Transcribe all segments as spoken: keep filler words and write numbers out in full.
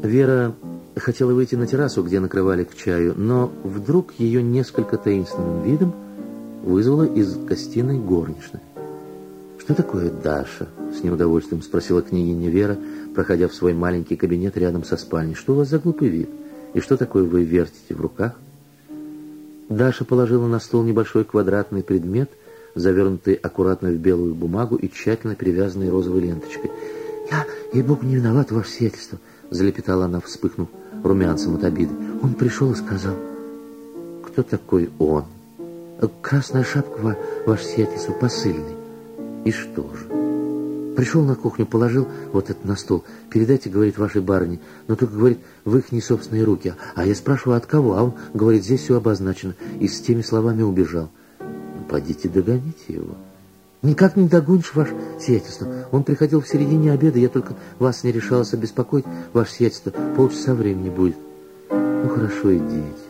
Вера хотела выйти на террасу, где накрывали к чаю, но вдруг ее несколько таинственным видом вызвала из гостиной горничная. «Что такое, Даша?» — с неудовольствием спросила княгиня Вера, проходя в свой маленький кабинет рядом со спальней. «Что у вас за глупый вид? И что такое вы вертите в руках?» Даша положила на стол небольшой квадратный предмет, завернутый аккуратно в белую бумагу и тщательно перевязанный розовой ленточкой. «Я, ей-богу, не виноват, ваше сиятельство», — залепетала она, вспыхнув румянцем от обиды. «Он пришел и сказал». «Кто такой он?» «Красная шапка, ваше сиятельство, посыльный». «И что же?» «Пришел на кухню, положил вот это на стол. Передайте, — говорит, — вашей барыне, но только, говорит, в их собственные руки. А я спрашиваю, от кого? А он, говорит, здесь все обозначено». И с теми словами убежал. «Ну, пойдите догоните его». «Никак не догонишь, ваше сиятельство. Он приходил в середине обеда, я только вас не решалась обеспокоить, ваше сиятельство. Полчаса времени будет». «Ну, хорошо, идите».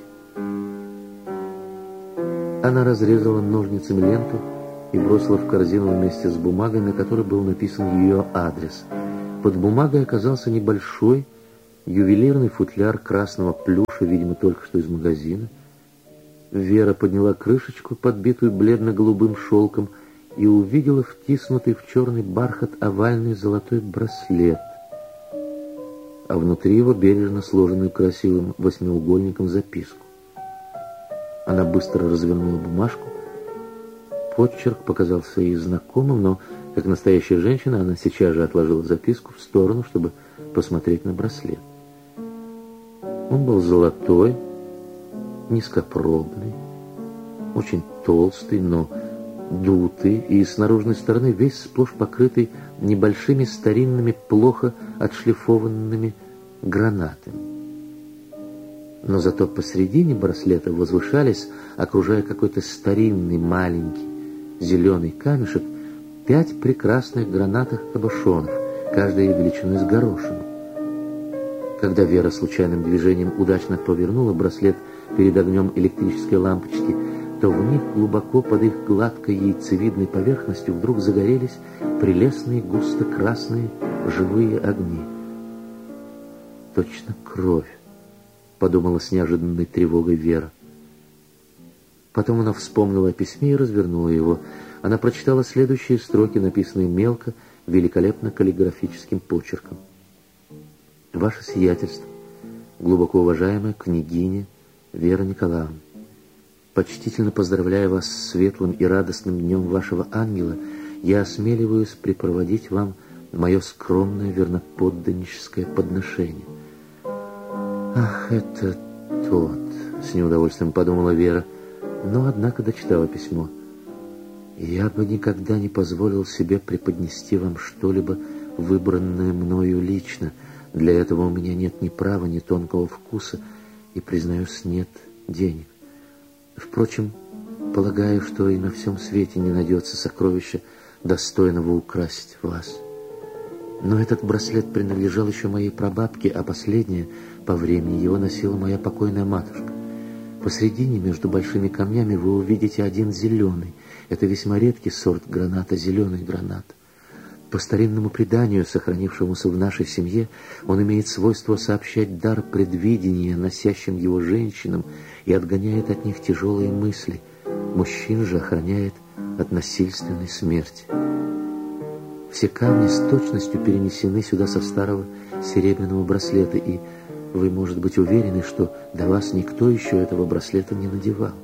Она разрезала ножницами ленту и бросила в корзину вместе с бумагой, на которой был написан ее адрес. Под бумагой оказался небольшой ювелирный футляр красного плюша, видимо, только что из магазина. Вера подняла крышечку, подбитую бледно-голубым шелком, и увидела втиснутый в черный бархат овальный золотой браслет, а внутри его бережно сложенную красивым восьмиугольником записку. Она быстро развернула бумажку. Почерк показался ей знакомым, но, как настоящая женщина, она сейчас же отложила записку в сторону, чтобы посмотреть на браслет. Он был золотой, низкопробный, очень толстый, но дутый, и с наружной стороны весь сплошь покрытый небольшими старинными, плохо отшлифованными гранатами. Но зато посредине браслета возвышались, окружая какой-то старинный маленький зеленый камешек, пять прекрасных гранатных кабошонов, каждая величиной с горошину. Когда Вера случайным движением удачно повернула браслет перед огнем электрической лампочки, то в них глубоко под их гладкой яйцевидной поверхностью вдруг загорелись прелестные густо-красные живые огни. «Точно кровь», — подумала с неожиданной тревогой Вера. Потом она вспомнила о письме и развернула его. Она прочитала следующие строки, написанные мелко, великолепно каллиграфическим почерком. «Ваше сиятельство, глубоко уважаемая княгиня Вера Николаевна, почтительно поздравляя вас с светлым и радостным днем вашего ангела, я осмеливаюсь препроводить вам мое скромное верноподданническое подношение». «Ах, это тот!» — с неудовольствием подумала Вера, но, однако, дочитала письмо. «Я бы никогда не позволил себе преподнести вам что-либо, выбранное мною лично. Для этого у меня нет ни права, ни тонкого вкуса, и, признаюсь, нет денег. Впрочем, полагаю, что и на всем свете не найдется сокровища, достойного украсить вас. Но этот браслет принадлежал еще моей прабабке, а последняя по времени его носила моя покойная матушка. Посредине, между большими камнями, вы увидите один зеленый. Это весьма редкий сорт граната, зеленый гранат. По старинному преданию, сохранившемуся в нашей семье, он имеет свойство сообщать дар предвидения носящим его женщинам и отгоняет от них тяжелые мысли. Мужчин же охраняет от насильственной смерти. Все камни с точностью перенесены сюда со старого серебряного браслета, и вы, может быть, уверены, что до вас никто еще этого браслета не надевал.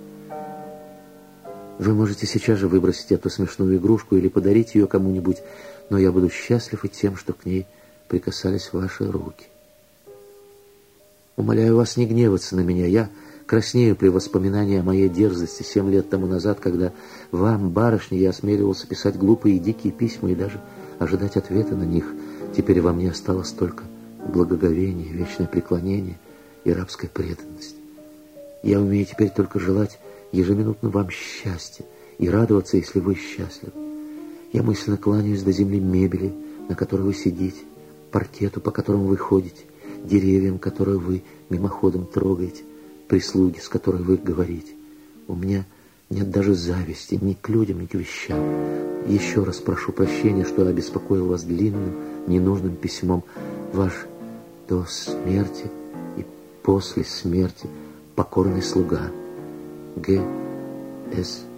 Вы можете сейчас же выбросить эту смешную игрушку или подарить ее кому-нибудь, но я буду счастлив и тем, что к ней прикасались ваши руки. Умоляю вас не гневаться на меня. Я краснею при воспоминании о моей дерзости семь лет тому назад, когда вам, барышня, я осмеливался писать глупые и дикие письма и даже ожидать ответа на них. Теперь во мне осталось только благоговение, вечное преклонение и рабская преданность. Я умею теперь только желать ежеминутно вам счастья и радоваться, если вы счастливы. Я мысленно кланяюсь до земли мебели, на которой вы сидите, паркету, по которому вы ходите, деревьям, которые вы мимоходом трогаете, прислуги, с которой вы говорите. У меня нет даже зависти ни к людям, ни к вещам. Еще раз прошу прощения, что обеспокоил вас длинным, ненужным письмом. Ваш до смерти и после смерти покорный слуга. Г. С.